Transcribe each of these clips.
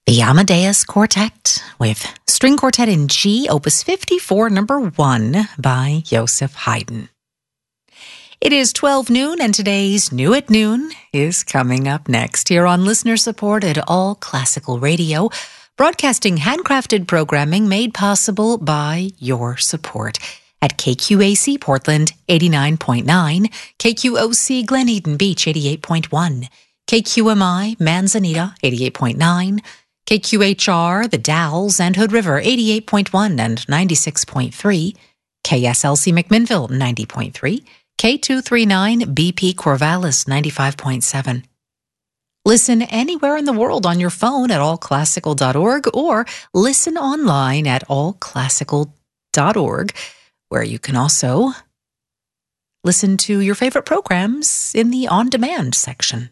The Amadeus Quartet with String Quartet in G, Opus 54, number 1 by Joseph Haydn. It is 12 noon, and today's New at Noon is coming up next here on listener-supported All Classical Radio, broadcasting handcrafted programming made possible by your support at KQAC Portland 89.9, KQOC Glen Eden Beach 88.1, KQMI Manzanita 88.9, KQHR, The Dalles, and Hood River, 88.1 and 96.3, KSLC McMinnville, 90.3, K239 BP Corvallis, 95.7. Listen anywhere in the world on your phone at allclassical.org or listen online at allclassical.org, where you can also listen to your favorite programs in the on-demand section.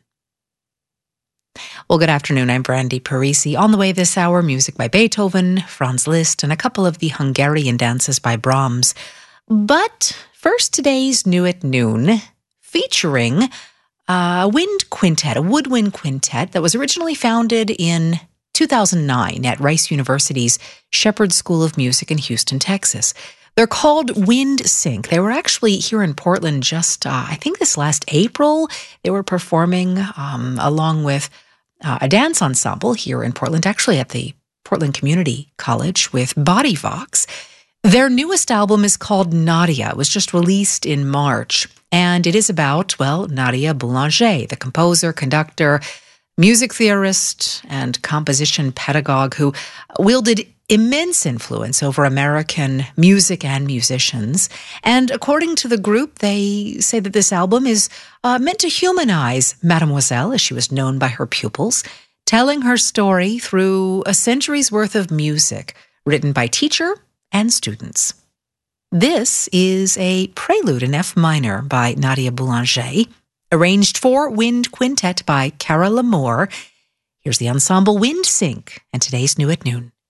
Well, good afternoon. I'm Brandy Parisi. On the way this hour, music by Beethoven, Franz Liszt, and a couple of the Hungarian dances by Brahms. But first, today's New at Noon, featuring a wind quintet, a woodwind quintet that was originally founded in 2009 at Rice University's Shepherd School of Music in Houston, Texas. They're called Wind Sync. They were actually here in Portland just, I think this last April. They were performing along with a dance ensemble here in Portland, actually at the Portland Community College with Body Vox. Their newest album is called Nadia. It was just released in March, and it is about, well, Nadia Boulanger, the composer, conductor, music theorist, and composition pedagogue who wielded immense influence over American music and musicians. And according to the group, they say that this album is meant to humanize Mademoiselle, as she was known by her pupils, telling her story through a century's worth of music written by teacher and students. This is a prelude in F minor by Nadia Boulanger, arranged for wind quintet by Cara Lamore. Here's the ensemble Wind Sync and today's New at Noon.